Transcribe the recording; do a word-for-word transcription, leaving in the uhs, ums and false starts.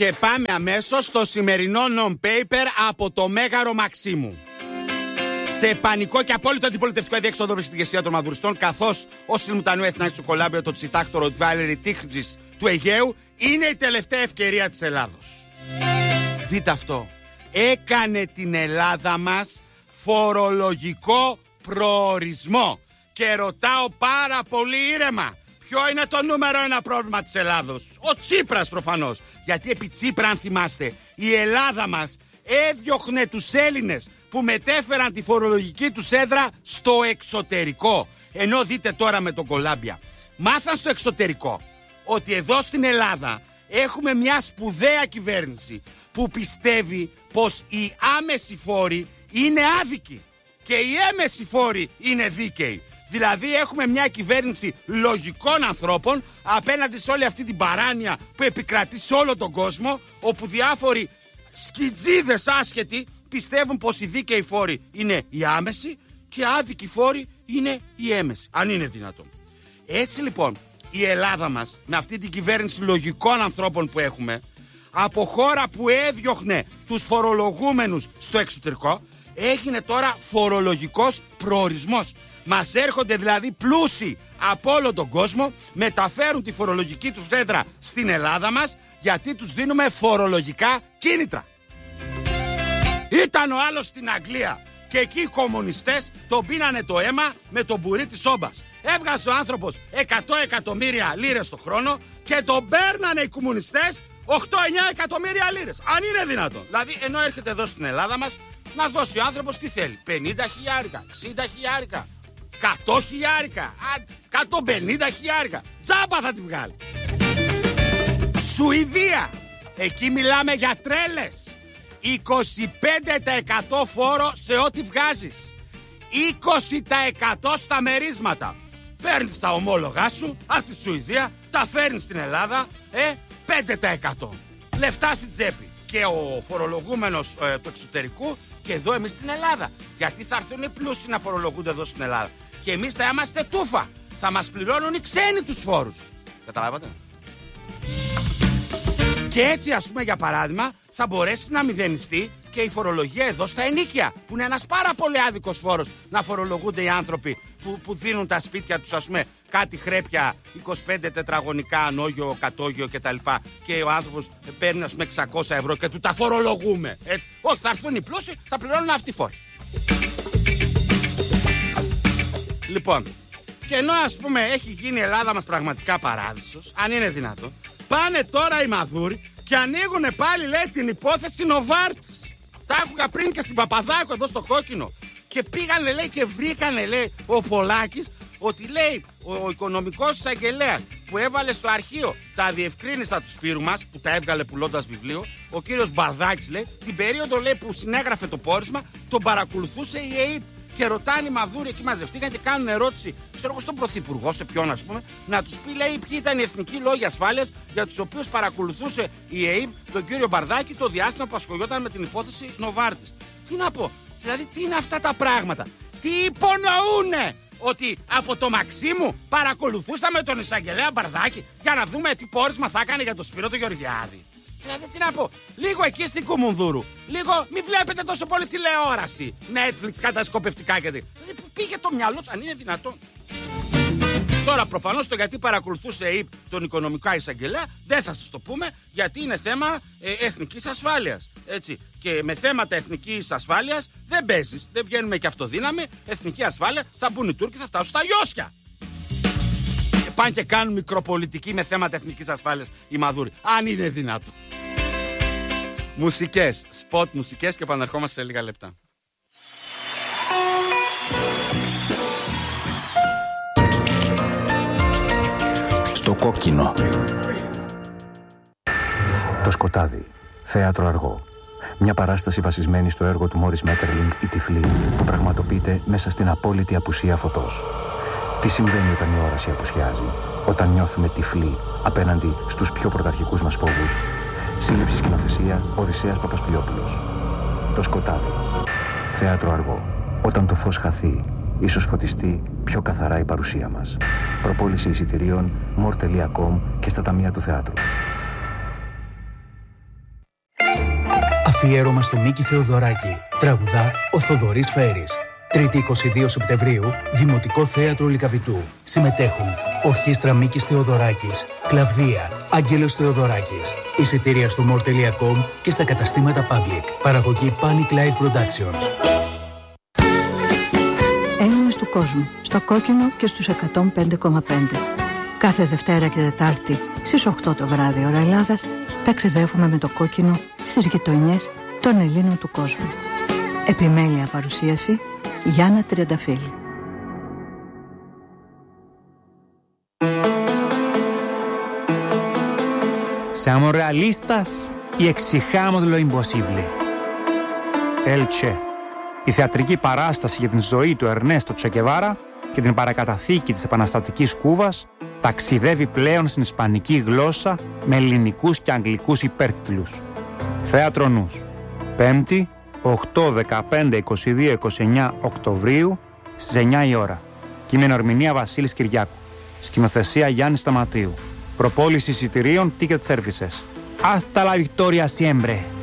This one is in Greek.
Και πάμε αμέσως στο σημερινό non-paper από το Μέγαρο Μαξίμου. Σε πανικό και απόλυτο αντιπολιτευτικό αδιέξοδο βρίσκεται η ηγεσία των μαδουριστών, καθώς ο Σιλμουτανού Εθνάρχης του Κολάμπιο, το τσιτάχτορο Ροτβάιλερ Τίχτζης του Αιγαίου, είναι η τελευταία ευκαιρία της Ελλάδος. Δείτε αυτό. Έκανε την Ελλάδα μας φορολογικό προορισμό. Και ρωτάω πάρα πολύ ήρεμα, ποιο είναι το νούμερο ένα πρόβλημα της Ελλάδος? Ο Τσίπρας προφανώς. Γιατί επί Τσίπρα, αν θυμάστε, η Ελλάδα μας έδιωχνε τους Έλληνες που μετέφεραν τη φορολογική τους έδρα στο εξωτερικό. Ενώ δείτε τώρα με τον Κολάμπια, μάθαν στο εξωτερικό ότι εδώ στην Ελλάδα έχουμε μια σπουδαία κυβέρνηση που πιστεύει πως οι άμεσοι φόροι είναι άδικοι και οι έμεσοι φόροι είναι δίκαιοι. Δηλαδή έχουμε μια κυβέρνηση λογικών ανθρώπων απέναντι σε όλη αυτή την παράνοια που επικρατεί σε όλο τον κόσμο, όπου διάφοροι σκιτζίδες άσχετοι πιστεύουν πως οι δίκαιοι φόροι είναι οι άμεσοι και οι άδικοι φόροι είναι οι έμεσοι. Αν είναι δυνατόν. Έτσι λοιπόν η Ελλάδα μας, με αυτή την κυβέρνηση λογικών ανθρώπων που έχουμε, από χώρα που έδιωχνε τους φορολογούμενους στο εξωτερικό, έγινε τώρα φορολογικός προορισμός. Μας έρχονται δηλαδή πλούσιοι από όλο τον κόσμο, μεταφέρουν τη φορολογική τους έδρα στην Ελλάδα μας, γιατί τους δίνουμε φορολογικά κίνητρα. Ήταν ο άλλος στην Αγγλία και εκεί οι κομμουνιστές τον πίνανε το αίμα με τον μπουρί της όμπας. Έβγαζε ο άνθρωπος εκατό εκατομμύρια λίρες το χρόνο και τον παίρνανε οι κομμουνιστές οκτώ εννιά εκατομμύρια λίρες. Αν είναι δυνατόν. Δηλαδή, ενώ έρχεται εδώ στην Ελλάδα μας, να δώσει ο άνθρωπος τι θέλει. πενήντα χιλιάρικα, εξήντα χιλιάρικα, εκατό χιλιάρικα, εκατόν πενήντα χιλιάρικα. Τζάμπα θα τη βγάλει. Σουηδία. Εκεί μιλάμε για τρέλες. είκοσι πέντε τοις εκατό φόρο σε ό,τι βγάζεις. είκοσι τοις εκατό στα μερίσματα. Παίρνεις τα ομόλογά σου από τη Σουηδία, τα φέρνεις στην Ελλάδα, ε, πέντε τοις εκατό. Λεφτά στην τσέπη. Και ο φορολογούμενος ε, του εξωτερικού και εδώ εμείς στην Ελλάδα. Γιατί θα έρθουν οι πλούσιοι να φορολογούνται εδώ στην Ελλάδα. Και εμείς θα είμαστε τούφα. Θα μας πληρώνουν οι ξένοι τους φόρους. Καταλάβατε? Και έτσι, ας πούμε, για παράδειγμα, θα μπορέσει να μηδενιστεί και η φορολογία εδώ στα ενοίκια, που είναι ένας πάρα πολύ άδικος φόρος να φορολογούνται οι άνθρωποι που, που δίνουν τα σπίτια τους, ας πούμε, κάτι χρέπια είκοσι πέντε τετραγωνικά, ανώγιο, κατώγιο κτλ. Και ο άνθρωπος παίρνει, ας πούμε, εξακόσια ευρώ και του τα φορολογούμε. Έτσι. Όχι, θα έρθουν οι πλούσιοι, θα πληρώνουν αυτοί οι φόροι. Λοιπόν, και ενώ, ας πούμε, έχει γίνει η Ελλάδα μας πραγματικά παράδεισος, αν είναι δυνατόν, πάνε τώρα οι μαδούροι και ανοίγουνε πάλι, λέει, την υπόθεση Νοβάρτης. Τα άκουγα πριν και στην Παπαδάκο εδώ στο Κόκκινο. Και πήγανε, λέει, και βρήκανε, λέει, ο Πολάκης ότι, λέει, ο, ο οικονομικός εισαγγελέας που έβαλε στο αρχείο τα διευκρίνηστα του Σπύρου μας, που τα έβγαλε πουλώντας βιβλίο, ο κύριος Μπαρδάκης, λέει, την περίοδο, λέει, που συνέγραφε το πόρισμα, τον παρακολουθούσε η ΕΕΠ. Και ρωτάνε οι μαδούροι εκεί, μαζευτήκαν και κάνουν ερώτηση, ξέρω εγώ, στον Πρωθυπουργό, σε ποιον, ας πούμε, να τους πει, λέει, ποιοι ήταν οι εθνικοί λόγοι ασφάλειας για τους οποίους παρακολουθούσε η ΕΕΠ τον κύριο Μπαρδάκη το διάστημα που ασχολιόταν με την υπόθεση Νοβάρτης. Τι να πω, δηλαδή, τι είναι αυτά τα πράγματα? Τι υπονοούνε? Ότι από το Μαξίμου παρακολουθούσαμε τον εισαγγελέα Μπαρδάκη για να δούμε τι πόρισμα θα έκανε για τον Σπύρο τον Γεωργιάδη? Δηλαδή, τι να πω, λίγο εκεί στην Κουμουνδούρου. Λίγο, μη βλέπετε τόσο πολύ τηλεόραση. Netflix, κατασκοπευτικά και δηλαδή, πήγε το μυαλό του, αν είναι δυνατόν. Τώρα, προφανώς το γιατί παρακολουθούσε η ΕΕΠ τον οικονομικό εισαγγελέα δεν θα σας το πούμε, γιατί είναι θέμα ε, εθνικής ασφάλειας. Έτσι. Και με θέματα εθνικής ασφάλειας δεν παίζεις, δεν βγαίνουμε και αυτοδύναμη. Εθνική ασφάλεια, θα μπουν οι Τούρκοι, θα φτάσουν στα Ιώσια. Και πάνε και κάνουν μικροπολιτική με θέματα εθνικής ασφάλειας οι μαδούροι. Αν είναι δυνατόν. Μουσικές, σποτ μουσικές και επαναρχόμαστε σε λίγα λεπτά. Στο Κόκκινο. Το σκοτάδι. Θέατρο αργό. Μια παράσταση βασισμένη στο έργο του Μόρις Μέττερλινγκ «Η Τυφλή», που πραγματοποιείται μέσα στην απόλυτη απουσία φωτός. Τι συμβαίνει όταν η όραση απουσιάζει, όταν νιώθουμε τυφλοί απέναντι στους πιο πρωταρχικούς μας φόβους? Σύλληψη σκηνοθεσία Οδυσσέας Παπασπηλιόπουλος. Το σκοτάδι. Θέατρο αργό. Όταν το φως χαθεί, ίσως φωτιστεί πιο καθαρά η παρουσία μας. Προπόληση εισιτηρίων μορ τελεία κομ και στα ταμεία του θεάτρου. Αφιέρωμα στο Μίκη Θεοδωράκη. Τραγουδά ο Θοδωρής Φέρης. Τρίτη εικοστή δεύτερη Σεπτεμβρίου, Δημοτικό Θέατρο Λυκαβητού. Συμμετέχουν Ορχήστρα Μίκης Θεοδωράκης, Κλαβδία, Άγγελος Θεοδωράκης. Εισιτήρια στο μορ τελεία κομ και στα καταστήματα Public. Παραγωγή Panic Live Productions. Έλληνες του κόσμου, στο Κόκκινο και στους εκατόν πέντε κόμμα πέντε. Κάθε Δευτέρα και Τετάρτη στις οκτώ το βράδυ ώρα Ελλάδας ταξιδεύουμε με το Κόκκινο στις γειτονιές των Ελλήνων του κόσμου. Επιμέλεια παρουσίαση Γιάννα Τριανταφύλλη. Siamo realistas y exijamos lo imposible. Elche. Η θεατρική παράσταση για την ζωή του Ερνέστο Τσε Γκεβάρα και την παρακαταθήκη της επαναστατικής Κούβας ταξιδεύει πλέον στην ισπανική γλώσσα με ελληνικούς και αγγλικούς υπέρτιτλους. Θέατρο Νους. Πέμπτη, οκτώ, δεκαπέντε, είκοσι δύο, είκοσι εννέα Οκτωβρίου στις εννιά η ώρα. Κείμενο ερμηνεία Βασίλης Κυριάκου. Σκηνοθεσία Γιάννη Σταματίου. Προπόληση εισιτηρίων Ticket Services. Hasta la victoria siempre.